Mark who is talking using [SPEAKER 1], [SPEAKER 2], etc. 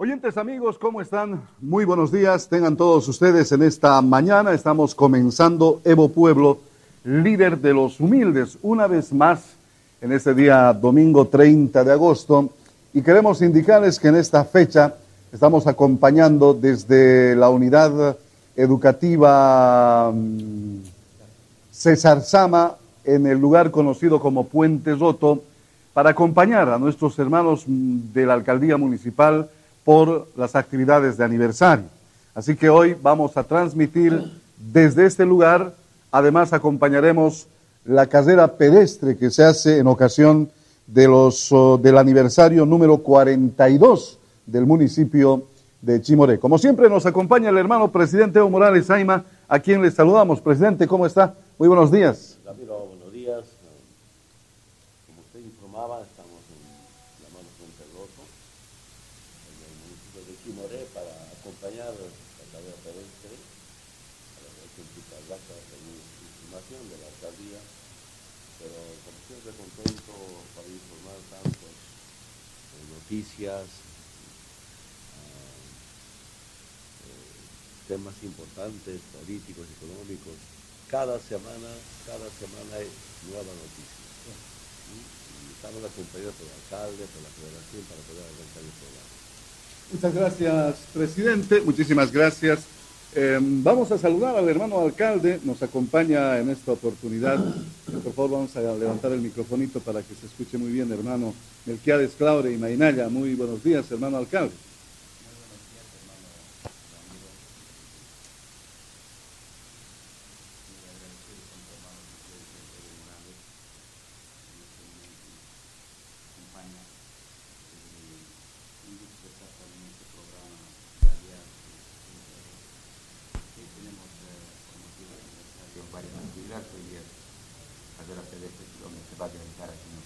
[SPEAKER 1] Oyentes amigos, ¿cómo están? Muy buenos días, tengan todos ustedes en esta mañana. Estamos comenzando Evo Pueblo, líder de los humildes, una vez más en este día domingo 30 de agosto. Y queremos indicarles que en esta fecha estamos acompañando desde la unidad educativa César Sama, en el lugar conocido como Puente Roto, para acompañar a nuestros hermanos de la alcaldía municipal por las actividades de aniversario. Así que hoy vamos a transmitir desde este lugar. Además acompañaremos la carrera pedestre que se hace en ocasión de del aniversario número 42 del municipio de Chimoré. Como siempre nos acompaña el hermano presidente Evo Morales Ayma, a quien le saludamos. Presidente, ¿cómo está? Muy buenos días.
[SPEAKER 2] Ramiro, buenos días. Como usted informaba, estamos en la mano Puente Roto, en el municipio de Chimoré, para acompañar la carrera pedestre, a la científica Gaza de información de la alcaldía, pero como siempre contento para informar tantos noticias, temas importantes, políticos, económicos. Cada semana hay nueva noticia. Y estamos acompañados por el alcalde, por la federación, para poder avanzar el programa.
[SPEAKER 1] Muchas gracias, presidente. Muchísimas gracias. Vamos a saludar al hermano alcalde. Nos acompaña en esta oportunidad. Por favor, vamos a levantar el microfonito para que se escuche muy bien, hermano Melquiades Claure y Mainaya. Muy buenos días, hermano alcalde.
[SPEAKER 3] Varias actividades, hoy día carrera pedestre donde se va a realizar aquí en el